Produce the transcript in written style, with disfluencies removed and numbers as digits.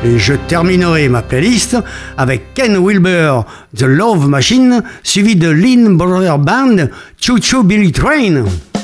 Et je terminerai ma playlist avec Ken Wilber, The Love Machine, suivi de Lean Brother Band, Choo Choo Billy Train.